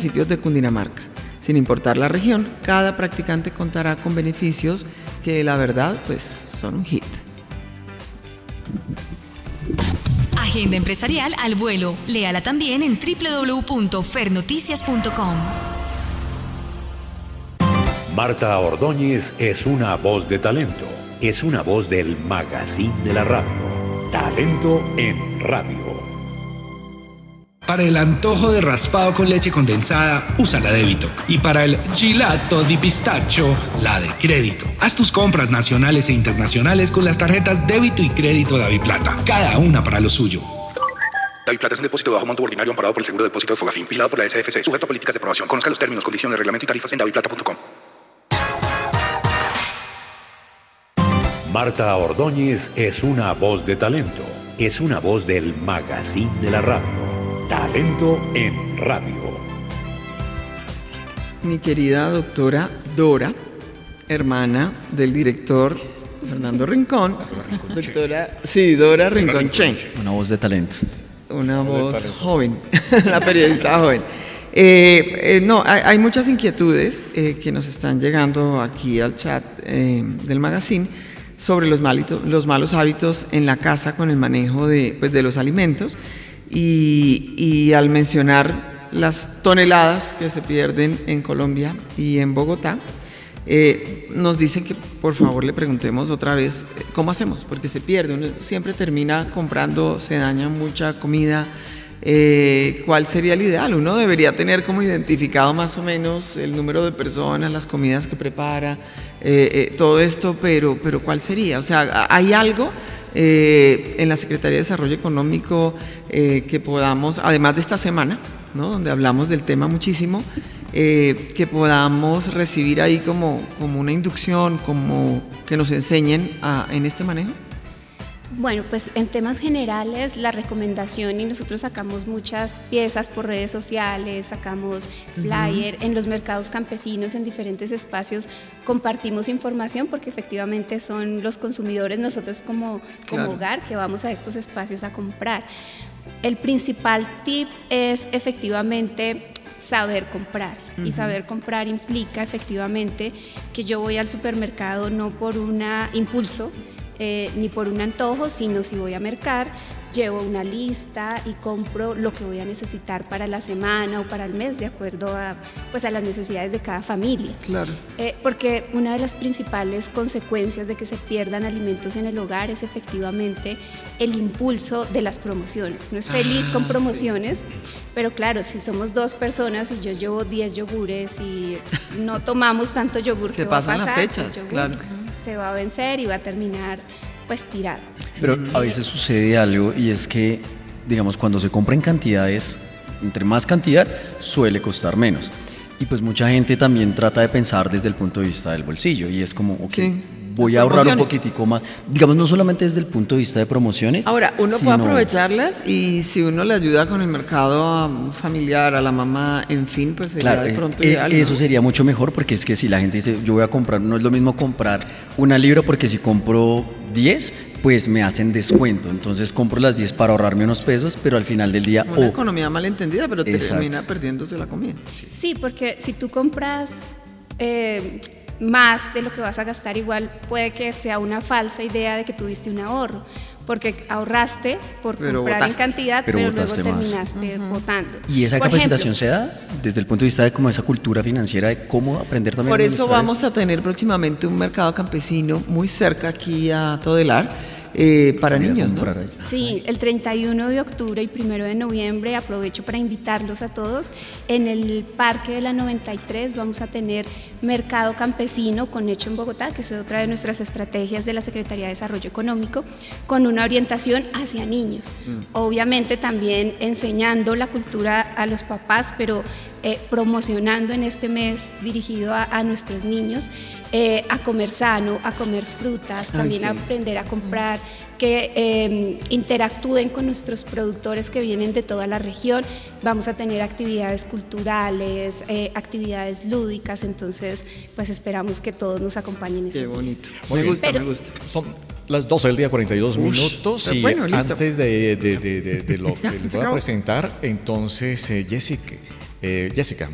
municipios de Cundinamarca. Sin importar la región, cada practicante contará con beneficios que la verdad pues son un hit. Agenda empresarial al vuelo. Léala también en www.fernoticias.com. Marta Ordóñez es una voz de talento. Es una voz del magazine de la radio. Talento en radio. Para el antojo de raspado con leche condensada, usa la débito. Y para el gelato di pistacho, la de crédito. Haz tus compras nacionales e internacionales con las tarjetas débito y crédito DaviPlata. Cada una para lo suyo. DaviPlata es un depósito de bajo monto ordinario amparado por el Seguro de Depósito de Fogafín, vigilado por la SFC, sujeto a políticas de aprobación. Conozca los términos, condiciones, reglamento y tarifas en daviplata.com. Marta Ordóñez es una voz de talento. Es una voz del magazine de la radio. Talento en radio. Mi querida doctora Dora, hermana del director Fernando Rincón. Dora Rincón-Chen. Una voz de talento. Una voz joven, la periodista joven. Hay muchas inquietudes que nos están llegando aquí al chat del magazine sobre los malos hábitos en la casa con el manejo de los alimentos y al mencionar las toneladas que se pierden en Colombia y en Bogotá, nos dicen que por favor le preguntemos otra vez cómo hacemos, porque se pierde, uno siempre termina comprando, se daña mucha comida. ¿Cuál sería el ideal? Uno debería tener como identificado más o menos el número de personas, las comidas que prepara, todo esto, pero ¿cuál sería? O sea, ¿hay algo en la Secretaría de Desarrollo Económico que podamos, además de esta semana, ¿no?, donde hablamos del tema muchísimo, que podamos recibir ahí como una inducción, como que nos enseñen en este manejo? Bueno, pues en temas generales la recomendación, y nosotros sacamos muchas piezas por redes sociales, sacamos flyer, en los mercados campesinos, en diferentes espacios compartimos información porque efectivamente son los consumidores, nosotros como hogar, que vamos a estos espacios a comprar. El principal tip es efectivamente saber comprar, y saber comprar implica efectivamente que yo voy al supermercado no por un impulso, ni por un antojo, sino si voy a mercar, llevo una lista y compro lo que voy a necesitar para la semana o para el mes, de acuerdo a las necesidades de cada familia. Claro. Porque una de las principales consecuencias de que se pierdan alimentos en el hogar es efectivamente el impulso de las promociones. Uno es feliz con promociones, pero claro, si somos 2 personas y yo llevo 10 yogures y no tomamos tanto yogur, ¿qué va a pasar? Se pasan las fechas, claro. Se va a vencer y va a terminar tirado. Pero a veces sucede algo, y es que, digamos, cuando se compra en cantidades, entre más cantidad, suele costar menos. Y pues mucha gente también trata de pensar desde el punto de vista del bolsillo, y es como, voy a ahorrar un poquitico más, digamos, no solamente desde el punto de vista de promociones. Ahora, uno puede aprovecharlas, y si uno le ayuda con el mercado familiar, a la mamá, en fin, pues sería de pronto ideal, ¿no? Eso sería mucho mejor, porque es que si la gente dice, yo voy a comprar, no es lo mismo comprar una libra, porque si compro 10, pues me hacen descuento, entonces compro las 10 para ahorrarme unos pesos, pero al final del día... Una economía mal entendida, pero termina perdiéndose la comida. Sí, porque si tú compras más de lo que vas a gastar, igual puede que sea una falsa idea de que tuviste un ahorro, porque ahorraste por comprar en cantidad, pero luego terminaste botando. ¿Y esa capacitación se da desde el punto de vista de como esa cultura financiera, de cómo aprender también? Por eso vamos a tener próximamente un mercado campesino muy cerca aquí a Todelar, para niños, ¿no? Sí, el 31 de octubre y 1 de noviembre, aprovecho para invitarlos a todos. En el Parque de la 93 vamos a tener mercado campesino con Hecho en Bogotá, que es otra de nuestras estrategias de la Secretaría de Desarrollo Económico, con una orientación hacia niños. Obviamente también enseñando la cultura a los papás, pero promocionando en este mes dirigido a nuestros niños, a comer sano, a comer frutas, también a aprender a comprar, que interactúen con nuestros productores que vienen de toda la región. Vamos a tener actividades culturales, actividades lúdicas, entonces pues esperamos que todos nos acompañen. Qué bonito. Me gusta. Son las 12 del día, 42 minutos, y bueno, antes de lo que les voy a presentar, entonces Jessica,